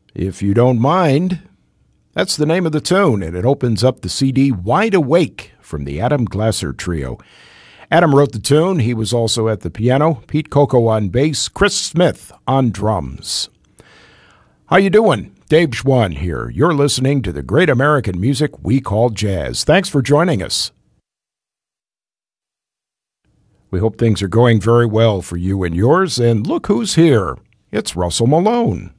If You Don't Mind. That's the name of the tune, and it opens up the CD Wide Awake from the Adam Glasser Trio. Adam wrote the tune. He was also at the piano, Pete Coco on bass, Chris Smith on drums. How you doing? Dave Schwann here. You're listening to the great American music we call jazz. Thanks for joining us. We hope things are going very well for you and yours, and look who's here. It's Russell Malone.